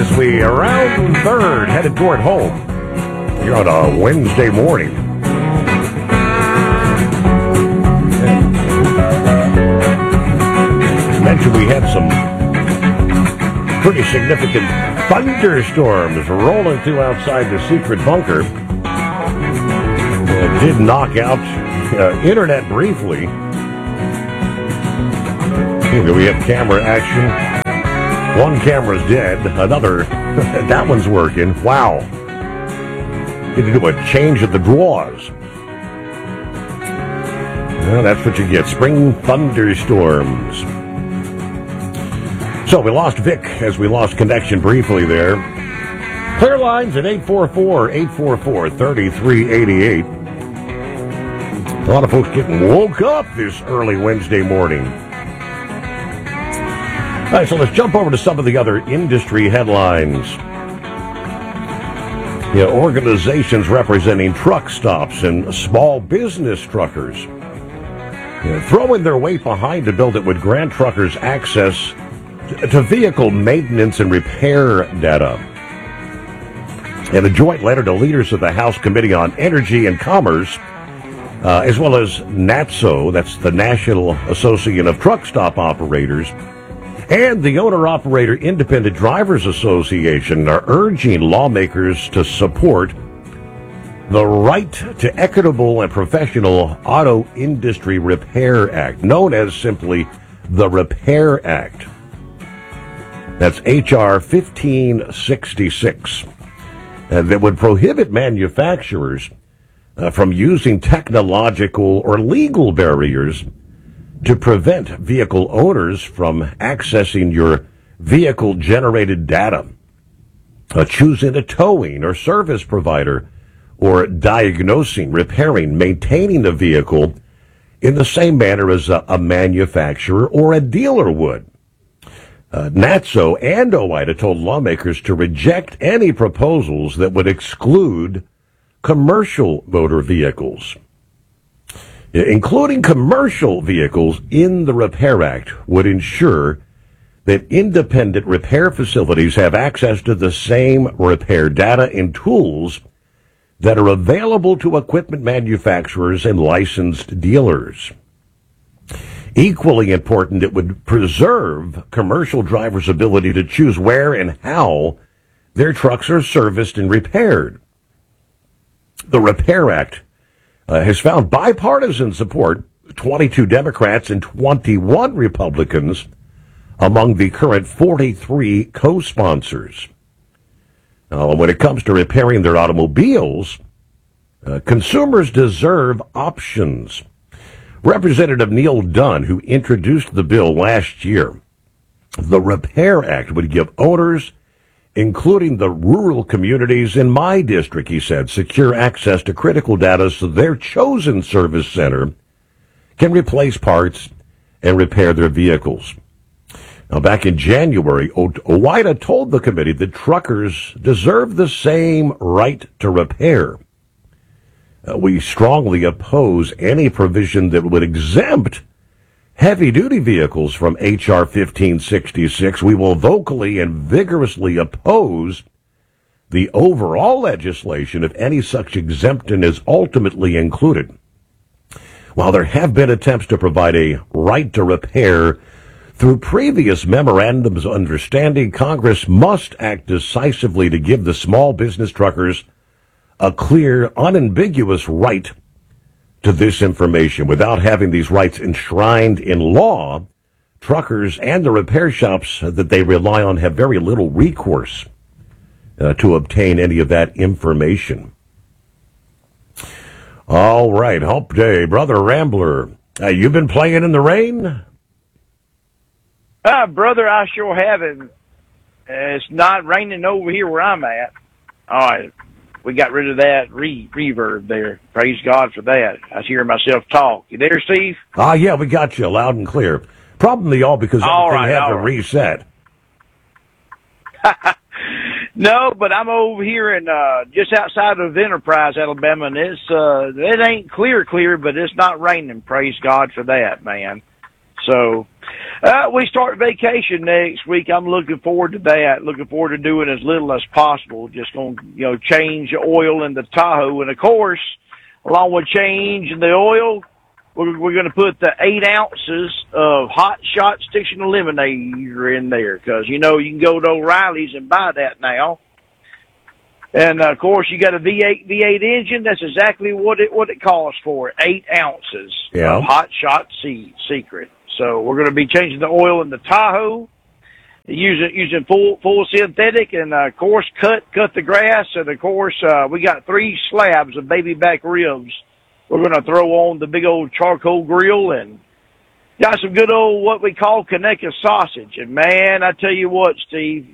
as we around third, headed toward home. Here on a Wednesday morning. Mentioned we had some pretty significant thunderstorms rolling through outside the secret bunker. Did knock out internet briefly. We have camera action. One camera's dead. Another, that one's working. Wow. Need to do a change of the drawers. Well, that's what you get. Spring thunderstorms. So we lost Vic as we lost connection briefly there. Clear lines at 844-844-3388. A lot of folks getting woke up this early Wednesday morning. All right, so let's jump over to some of the other industry headlines. Organizations representing truck stops and small business truckers throwing their weight behind a bill that would grant truckers access to vehicle maintenance and repair data. In a joint letter to leaders of the House Committee on Energy and Commerce, as well as NATSO, that's the National Association of Truck Stop Operators, and the Owner-Operator Independent Drivers Association are urging lawmakers to support the Right to Equitable and Professional Auto Industry Repair Act, known as simply the Repair Act. That's H.R. 1566, that would prohibit manufacturers from using technological or legal barriers to prevent vehicle owners from accessing your vehicle-generated data, choosing a towing or service provider, or diagnosing, repairing, maintaining the vehicle in the same manner as a manufacturer or a dealer would. NATSO and OOIDA told lawmakers to reject any proposals that would exclude commercial motor vehicles. Including commercial vehicles in the Repair Act would ensure that independent repair facilities have access to the same repair data and tools that are available to equipment manufacturers and licensed dealers. Equally important, it would preserve commercial drivers' ability to choose where and how their trucks are serviced and repaired. The Repair Act has found bipartisan support, 22 Democrats and 21 Republicans among the current 43 co-sponsors. Now, when it comes to repairing their automobiles, consumers deserve options. Representative Neil Dunn, who introduced the bill last year, the Repair Act would give owners, including the rural communities in my district, he said, secure access to critical data so their chosen service center can replace parts and repair their vehicles. Now, back in January, OOIDA told the committee that truckers deserve the same right to repair. We strongly oppose any provision that would exempt heavy-duty vehicles from H.R. 1566. We will vocally and vigorously oppose the overall legislation if any such exemption is ultimately included. While there have been attempts to provide a right to repair through previous memorandums of understanding, Congress must act decisively to give the small business truckers a clear, unambiguous right to this information. Without having these rights enshrined in law, truckers and the repair shops that they rely on have very little recourse to obtain any of that information. All right, Hump Day. Brother Rambler, you've been playing in the rain? Brother, I sure haven't. It's not raining over here where I'm at. All right. We got rid of that reverb there. Praise God for that. I was hearing myself talk. You there, Steve? Yeah, we got you loud and clear. Probably all because everything had to reset. No, but I'm over here in just outside of Enterprise, Alabama, and it ain't clear, but it's not raining. Praise God for that, man. So, We start vacation next week. I'm looking forward to that. Looking forward to doing as little as possible. Just going to, change the oil in the Tahoe. And, of course, along with changing the oil, we're going to put the 8 ounces of Hot Shot Sticks and Eliminator in there because, you can go to O'Reilly's and buy that now. And, of course, you got a V8 engine. That's exactly what it calls for, 8 ounces of Hot Shot Secret. So we're going to be changing the oil in the Tahoe, using full synthetic, and of course cut the grass, and of course we got 3 slabs of baby back ribs. We're going to throw on the big old charcoal grill, and got some good old what we call Conecuh sausage. And man, I tell you what, Steve,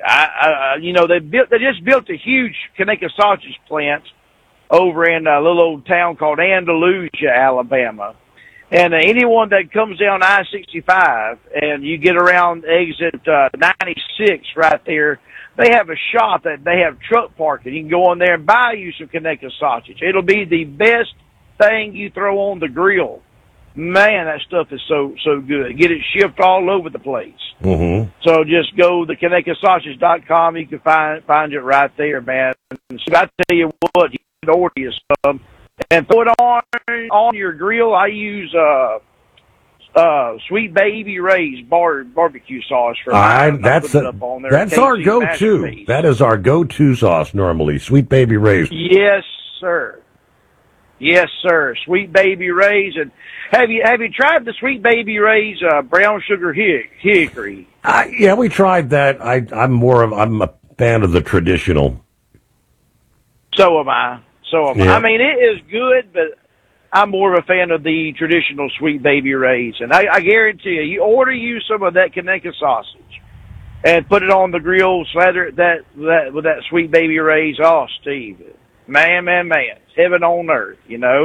they just built a huge Conecuh sausage plant over in a little old town called Andalusia, Alabama. And anyone that comes down I-65 and you get around exit 96 right there, they have a shop that they have truck parking. You can go in there and buy you some Conecuh sausage. It'll be the best thing you throw on the grill. Man, that stuff is so good. Get it shipped all over the place. Mm-hmm. So just go to ConecuhSausage.com. You can find it right there, man. So I tell you what, you can order you some. And throw it on your grill. I use Sweet Baby Ray's barbecue sauce for mine. That's our go-to. That is our go-to sauce normally. Sweet Baby Ray's. Yes, sir. Yes, sir. Sweet Baby Ray's. And have you tried the Sweet Baby Ray's brown sugar hickory? Yeah, we tried that. I'm a fan of the traditional. So am I. I mean, it is good, but I'm more of a fan of the traditional Sweet Baby Ray's. And I guarantee you order you some of that Conecuh sausage and put it on the grill, slather it with that Sweet Baby Ray's. Oh, Steve, man, it's heaven on earth,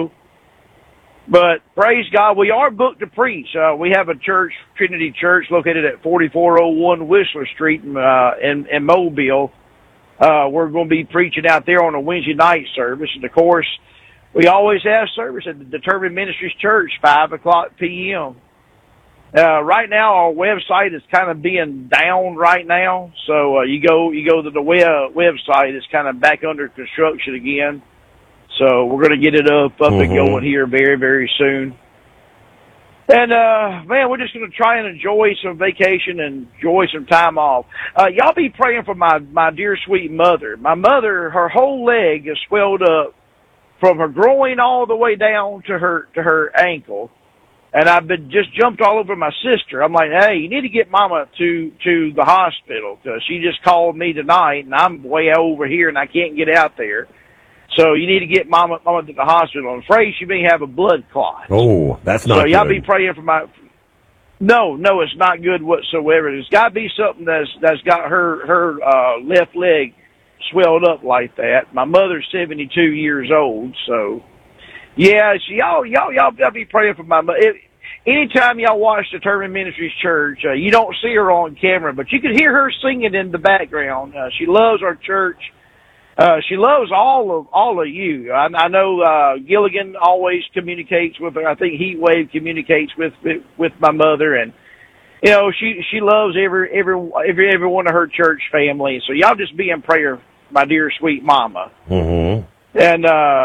But praise God, we are booked to preach. We have a church, Trinity Church, located at 4401 Whistler Street in Mobile. We're going to be preaching out there on a Wednesday night service. And, of course, we always have service at the Determined Ministries Church, 5 o'clock p.m. Right now, our website is kind of being down right now. So you go to the website. It's kind of back under construction again. So we're going to get it up and going here very, very soon. And, man, we're just going to try and enjoy some vacation and enjoy some time off. Y'all be praying for my dear sweet mother. My mother, her whole leg is swelled up from her groin all the way down to her ankle. And I've been just jumped all over my sister. I'm like, hey, you need to get Mama to the hospital because she just called me tonight and I'm way over here and I can't get out there. So you need to get Mama to the hospital. I'm afraid she may have a blood clot. Oh, that's not good. So y'all be praying for my... No, it's not good whatsoever. There's got to be something that's got her left leg swelled up like that. My mother's 72 years old, so... Yeah, so y'all be praying for my mother. Anytime y'all watch Determined Ministries Church, you don't see her on camera, but you can hear her singing in the background. She loves our church. She loves all of you. I know Gilligan always communicates with her. I think Heatwave communicates with my mother, and she loves every one of her church family. So y'all just be in prayer, my dear sweet mama. Mm-hmm. And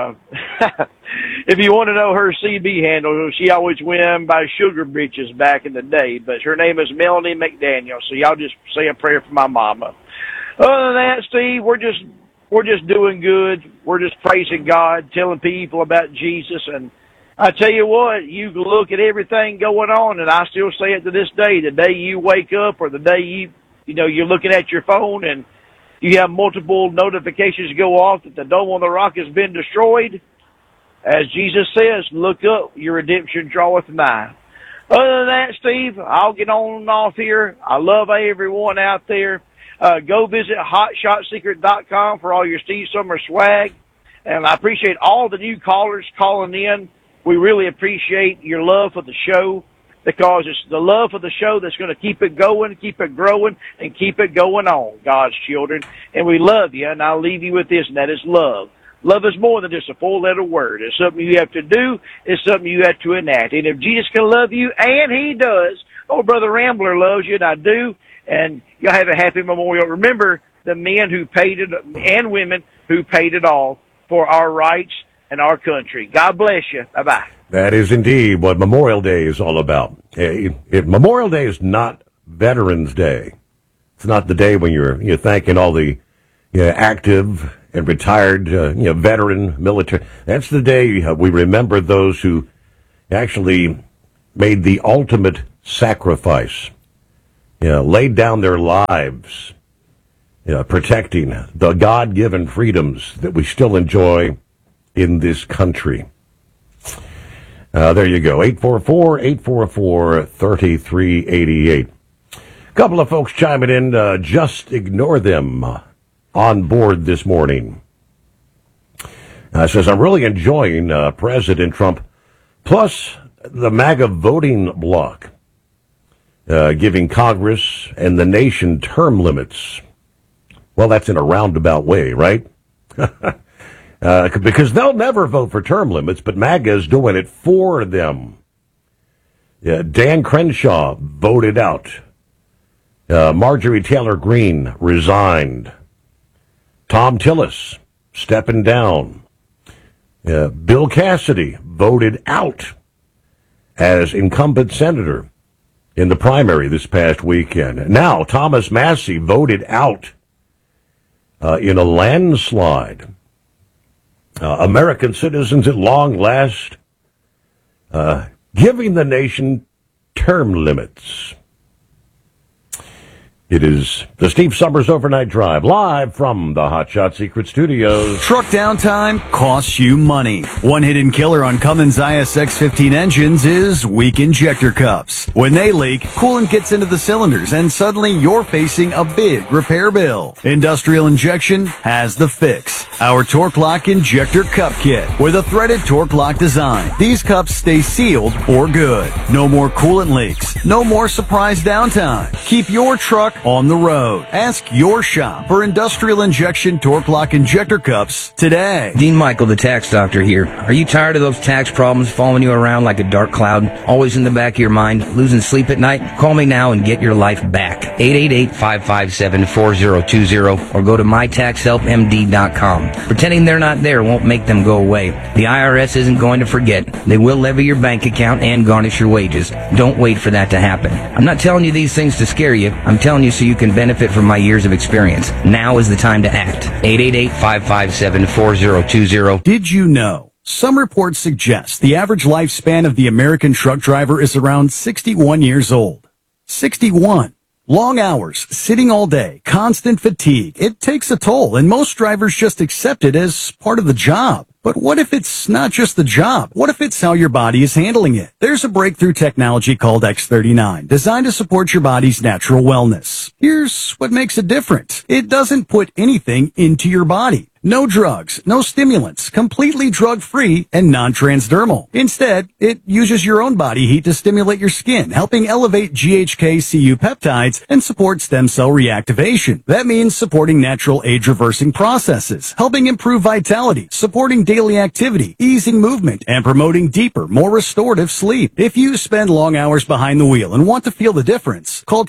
if you want to know her CB handle, she always went by Sugar Britches back in the day, but her name is Melanie McDaniel. So y'all just say a prayer for my mama. Other than that, Steve, we're just doing good. We're just praising God, telling people about Jesus. And I tell you what, you look at everything going on, and I still say it to this day, the day you wake up or the day you're looking at your phone and you have multiple notifications go off that the dome on the rock has been destroyed. As Jesus says, look up, your redemption draweth nigh. Other than that, Steve, I'll get on and off here. I love everyone out there. Go visit HotShotSecret.com for all your Steve Summer swag. And I appreciate all the new callers calling in. We really appreciate your love for the show because it's the love for the show that's going to keep it going, keep it growing, and keep it going on, God's children. And we love you, and I'll leave you with this, and that is love. Love is more than just a four-letter word. It's something you have to do. It's something you have to enact. And if Jesus can love you, and he does, Oh, Brother Rambler loves you, and I do. And y'all have a happy memorial. Remember the men who paid it and women who paid it all for our rights and our country. God bless you. Bye-bye. That is indeed what Memorial Day is all about. Memorial Day is not Veterans Day. It's not the day when you're thanking all the active and retired veteran military. That's the day we remember those who actually made the ultimate sacrifice, laid down their lives, protecting the God-given freedoms that we still enjoy in this country. There you go, 844-844-3388. Couple of folks chiming in, just ignore them on board this morning. Says, I'm really enjoying President Trump, plus the MAGA voting bloc, giving Congress and the nation term limits. Well, that's in a roundabout way, right? Because they'll never vote for term limits, but MAGA is doing it for them. Dan Crenshaw voted out. Marjorie Taylor Greene resigned. Tom Tillis stepping down. Bill Cassidy voted out as incumbent senator in the primary this past weekend. Now, Thomas Massie voted out in a landslide. American citizens at long last giving the nation term limits. It is the Steve Summers Overnight Drive, live from the Hot Shot Secret Studios. Truck downtime costs you money. One hidden killer on Cummins ISX-15 engines is weak injector cups. When they leak, coolant gets into the cylinders, and suddenly you're facing a big repair bill. Industrial Injection has the fix. Our Torque Lock Injector Cup Kit with a threaded Torque Lock design. These cups stay sealed or good. No more coolant leaks. No more surprise downtime. Keep your truck on the road. Ask your shop for Industrial Injection Torque Lock Injector Cups today. Dean Michael, the tax doctor here. Are you tired of those tax problems following you around like a dark cloud, always in the back of your mind, losing sleep at night? Call me now and get your life back. 888-557-4020 or go to mytaxhelpmd.com. Pretending they're not there won't make them go away. The IRS isn't going to forget. They will levy your bank account and garnish your wages. Don't wait for that to happen. I'm not telling you these things to scare you. I'm telling you so you can benefit from my years of experience. Now is the time to act. 888-557-4020. Did you know? Some reports suggest the average lifespan of the American truck driver is around 61 years old. 61. Long hours, sitting all day, constant fatigue. It takes a toll, and most drivers just accept it as part of the job. But what if it's not just the job? What if it's how your body is handling it? There's a breakthrough technology called X39, designed to support your body's natural wellness. Here's what makes it different. It doesn't put anything into your body. No drugs, no stimulants, completely drug-free and non-transdermal. Instead, it uses your own body heat to stimulate your skin, helping elevate GHK-Cu peptides and support stem cell reactivation. That means supporting natural age-reversing processes, helping improve vitality, supporting daily activity, easing movement, and promoting deeper, more restorative sleep. If you spend long hours behind the wheel and want to feel the difference, call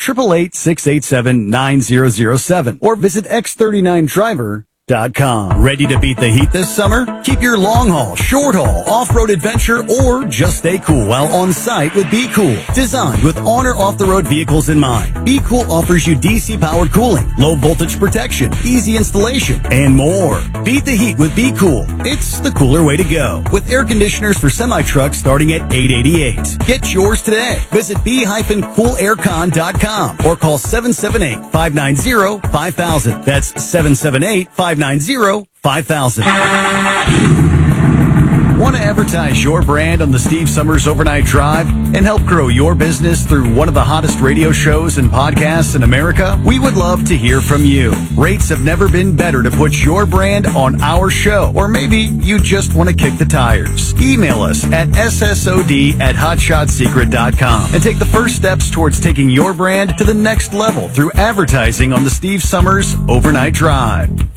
888-687-9007 or visit X39Driver.com. Ready to beat the heat this summer? Keep your long haul, short haul, off-road adventure, or just stay cool while on site with Be Cool. Designed with on or off-the-road vehicles in mind, Be Cool offers you DC-powered cooling, low voltage protection, easy installation, and more. Beat the heat with Be Cool. It's the cooler way to go. With air conditioners for semi-trucks starting at $888. Get yours today. Visit be-coolaircon.com or call 778-590-5000. That's 778-590-5000. Want to advertise your brand on the Steve Summers Overnight Drive and help grow your business through one of the hottest radio shows and podcasts in America? We would love to hear from you. Rates have never been better to put your brand on our show, or maybe you just want to kick the tires. Email us at ssod@hotshotsecret.com and take the first steps towards taking your brand to the next level through advertising on the Steve Summers Overnight Drive.